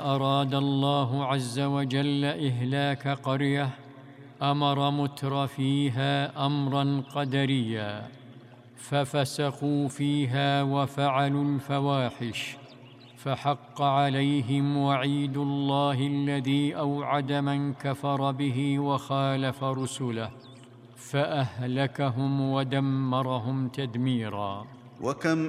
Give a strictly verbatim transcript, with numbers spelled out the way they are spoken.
أراد الله عز وجل إهلاك قرية أمر مترفيها أمرا قدريا ففسقوا فيها وفعلوا الفواحش، فحق عليهم وعيد الله الذي أوعد من كفر به وخالف رسله، فأهلكهم ودمرهم تدميرا. وكم